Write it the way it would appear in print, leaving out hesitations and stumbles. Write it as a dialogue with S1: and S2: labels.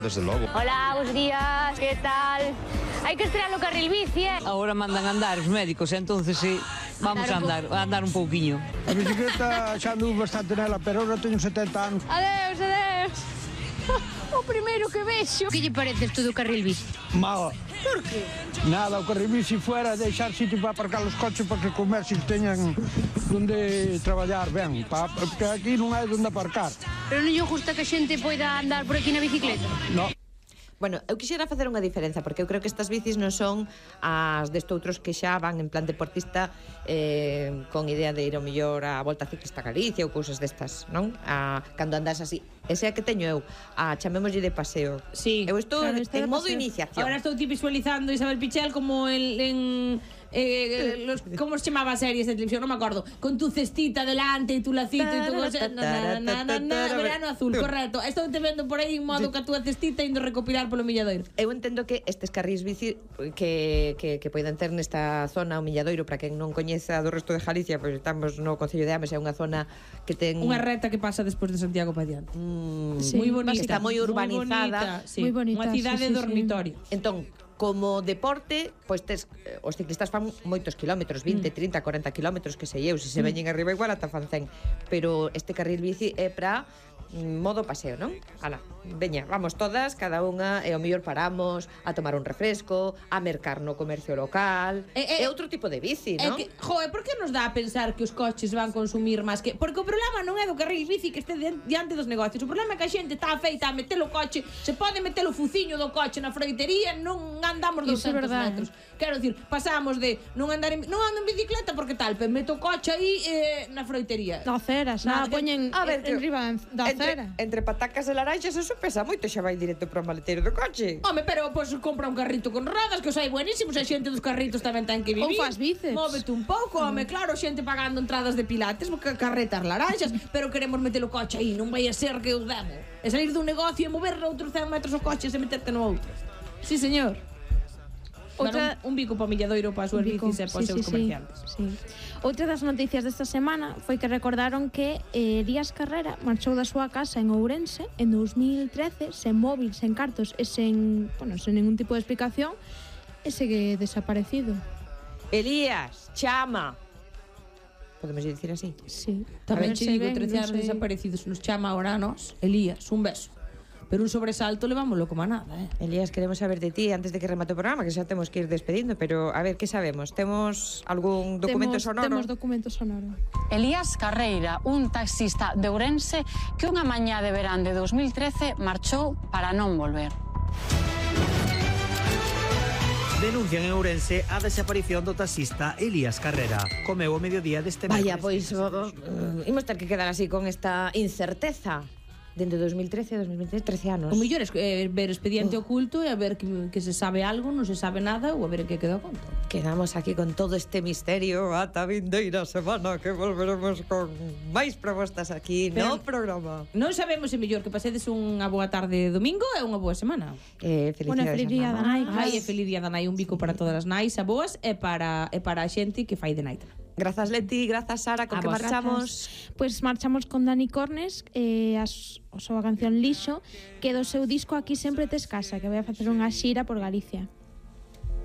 S1: Desde logo.
S2: Hola, buenos días, ¿qué tal? Hai que estrear o carril bici,
S3: Agora mandan andar os médicos, entonces sí, vamos a andar un pouquiño.
S4: A bicicleta xa ando bastante nela, pero ahora teño 70 anos.
S2: Adeus, adeus. O primeiro que vexo. Que lle parece isto do carril bici?
S4: Mal.
S2: Por qué?
S4: Nada, o carril bici fuera, deixar sitio para aparcar os coches para que os comercios teñan onde traballar ben, porque aquí non hai onde aparcar.
S2: Pero non lle gusta que a xente poida andar por aquí na bicicleta?
S4: No.
S5: Bueno, eu quixera facer unha diferenza, porque eu creo que estas bicis non son as destoutros que xa van en plan deportista con idea de ir ao mellor a Volta Ciclista Galicia ou cousas destas, non? Cando andas así. Ese é que teño eu, chamémoslle de paseo.
S6: Sí,
S5: Eu estou
S6: claro,
S5: en modo iniciación.
S6: Ahora estou visualizando Isabel Pichel como ¿cómo se llamaba series de televisión? No me acuerdo. Con tu cestita delante y tu lacito y tu cosa. Verano azul, correcto. Estou te vendo por aí en modo que a túa cestita indo recopilar polo Milladoiro.
S5: Eu entendo que estes carrís bici que poden ter nesta zona, o Milladoiro, para quen non coñeza do resto de Galicia, pois estamos no Concello de Ames, é unha zona que ten
S6: unha reta que pasa despois de Santiago para diante.
S5: Sí,
S6: moi bonita,
S5: está moi urbanizada,
S6: sí, moi bonita, unha cidade dormitorio.
S5: Entón, como deporte, pois tes, os ciclistas fan moitos kilómetros, 20, 30, 40 kilómetros, que sei eu, se se veñen arriba igual ata fan 100, pero este carril bici é para modo paseo, non? Ala, veña, vamos todas, cada unha, e ao mellor paramos a tomar un refresco, a mercar no comercio local, é outro tipo de bici, non?
S6: Por que nos dá a pensar que os coches van consumir máis que... Porque o problema non é do carril bici que este diante dos negocios, o problema é que a xente está feita a meter o coche, se pode meter o fuciño do coche na froitería, non andamos 200 metros. Quero dicir, pasamos de non ando en bicicleta porque tal, pero meto o coche aí na froitería.
S7: Da acera, xa poñen enriba da acera.
S5: Entre patacas e laranxas, eso pesa moito, xa vai directo para o maleteiro do coche.
S6: Home, pero pois compra un carrito con rodas, que os hai buenísimos, a xente dos carritos tamén ten que vivir.
S7: Ou faz bíceps.
S6: Móvete un pouco, home, claro, xente pagando entradas de pilates, carretas laranxas, pero queremos meter o coche aí, non vai a ser que o demo. E salir dun negocio e mover outros 100 metros o coche e meterte no outro. Sí, señor. Outra, un bico para o Milladoiro para as súas bicis e para os seus comerciantes.
S7: Sí. Outra das noticias desta semana foi que recordaron que Elías Carrera marchou da súa casa en Ourense en 2013 sen móvil, sen cartos e sen ningún tipo de explicación e segue desaparecido.
S5: Elías, chama. Podemos dicir así?
S7: Sí.
S6: Tamén che digo, 13 anos desaparecidos, nos chama ahora a nós. Elías, un beso. Pero un sobresalto levámoslo como a nada,
S5: Elías, queremos saber de ti antes de que remate o programa, que xa temos que ir despedindo, pero a ver, que sabemos? Temos algún documento sonoro?
S7: Temos documento sonoro.
S8: Elías Carreira, un taxista de Ourense que unha mañá de verán de 2013 marchou para non volver.
S9: Denuncian en Ourense a desaparición do taxista Elías Carrera. Comeu o mediodía deste mércoles.
S5: Vaya, pois imos ter que quedar así con esta incerteza. Dende 2013 a 2013, 13 anos.
S6: O mellor é ver expediente oculto e a ver que se sabe algo, non se sabe nada, ou a ver que quedou conto.
S5: Quedamos aquí con todo este misterio ata vindeira semana, que volveremos con máis propostas aquí no programa.
S6: Non sabemos se mellor que pasedes unha boa tarde domingo e unha boa semana.
S5: Feliz día
S7: da nai.
S6: Ai, feliz día da nai, un bico para todas as nais a boas e para a xente que fai de naita.
S5: Grazas, Leti, grazas, Sara, con que marchamos?
S7: Pois marchamos con Dani Cornes, a súa canción Lixo, que do seu disco Aquí sempre tes casa, que vai a facer unha xira por Galicia.